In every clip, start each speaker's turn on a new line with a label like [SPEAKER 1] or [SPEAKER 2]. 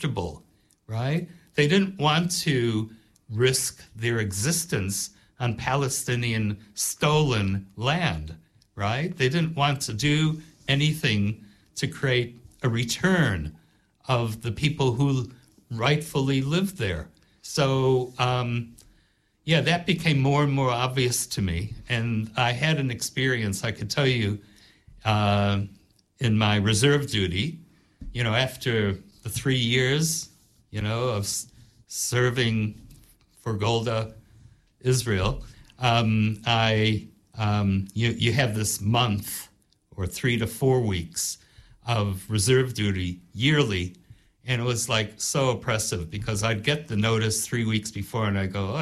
[SPEAKER 1] comfortable, right? They didn't want to risk their existence on Palestinian stolen land, right? They didn't want to do anything to create a return of the people who rightfully lived there. So, that became more and more obvious to me. And I had an experience, I could tell you, in my reserve duty, after the 3 years, of serving for Golda, Israel, you have this month or 3 to 4 weeks of reserve duty yearly. And it was like so oppressive because I'd get the notice 3 weeks before and I go,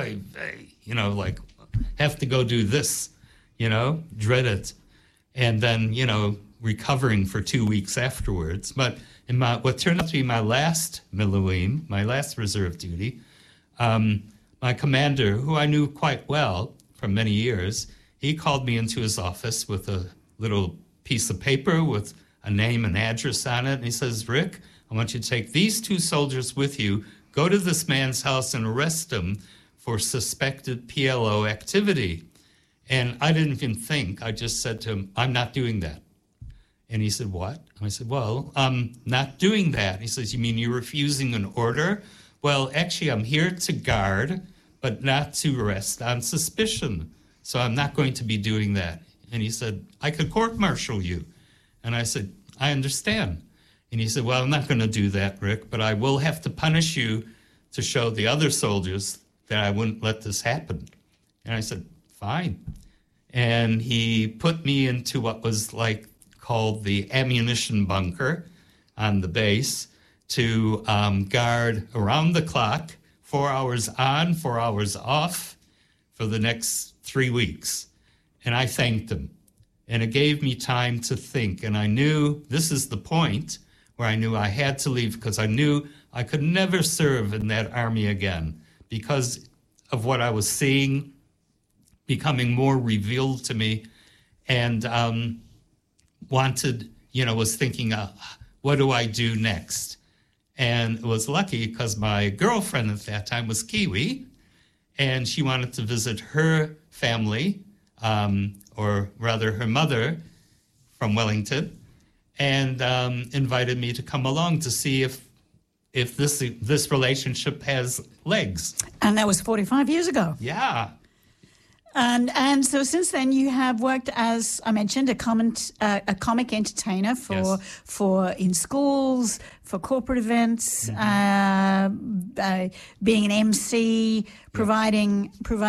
[SPEAKER 1] have to go do this, dread it. And then, recovering for 2 weeks afterwards. But in what turned out to be my last Miluim, my last reserve duty, my commander, who I knew quite well for many years, he called me into his office with a little piece of paper with a name and address on it. And he says, Rick, I want you to take these 2 soldiers with you, go to this man's house and arrest him for suspected PLO activity. And I didn't even think. I just said to him, I'm not doing that. And he said, what? I said, well, I'm not doing that. He says, you mean you're refusing an order? Well, actually, I'm here to guard, but not to arrest on suspicion. So I'm not going to be doing that. And he said, I could court-martial you. And I said, I understand. And he said, well, I'm not going to do that, Rick, but I will have to punish you to show the other soldiers that I wouldn't let this happen. And I said, fine. And he put me into what was called the ammunition bunker on the base to guard around the clock, 4 hours on, 4 hours off for the next 3 weeks. And I thanked him. And it gave me time to think. And I knew this is the point where I knew I had to leave because I knew I could never serve in that army again because of what I was seeing becoming more revealed to me and was thinking, what do I do next? And it was lucky because my girlfriend at that time was Kiwi and she wanted to visit her family, or rather her mother from Wellington, and invited me to come along to see if this relationship has legs.
[SPEAKER 2] And that was 45 years ago.
[SPEAKER 1] Yeah.
[SPEAKER 2] And so since then you have worked, as I mentioned, a comic entertainer for in schools, for corporate events, being an MC, providing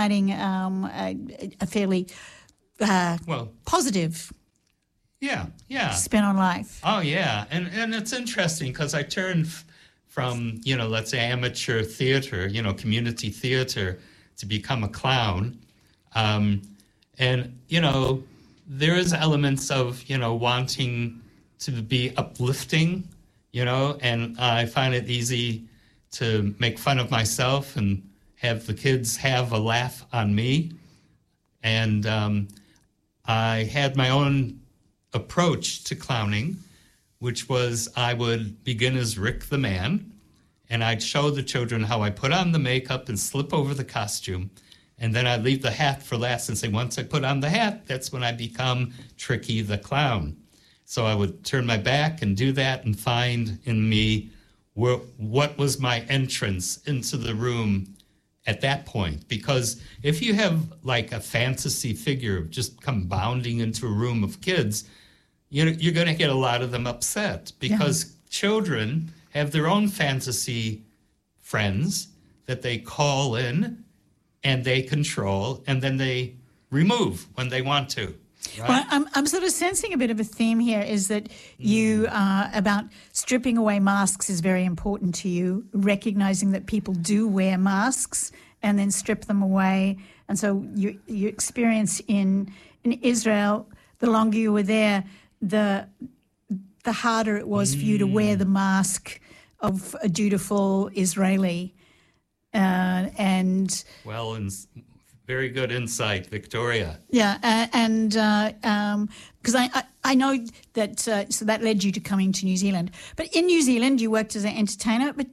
[SPEAKER 2] a fairly positive spin on life.
[SPEAKER 1] Oh yeah, and it's interesting because I turned from let's say amateur theater, community theater, to become a clown. And there is elements of, wanting to be uplifting, and I find it easy to make fun of myself and have the kids have a laugh on me. And I had my own approach to clowning, which was I would begin as Rick the Man, and I'd show the children how I put on the makeup and slip over the costume. And then I'd leave the hat for last and say, once I put on the hat, that's when I become Tricky the Clown. So I would turn my back and do that and find in me what was my entrance into the room at that point. Because if you have a fantasy figure just come bounding into a room of kids, you're going to get a lot of them upset because children have their own fantasy friends that they call in and they control, and then they remove when they want to. Right?
[SPEAKER 2] Well, I'm sort of sensing a bit of a theme here is that you about stripping away masks is very important to you, recognizing that people do wear masks and then strip them away. And so your experience in Israel, the longer you were there, the harder it was for you to wear the mask of a dutiful Israeli. And
[SPEAKER 1] very good insight, Victoria.
[SPEAKER 2] Yeah, and because I know that so that led you to coming to New Zealand. But in New Zealand, you worked as an entertainer. But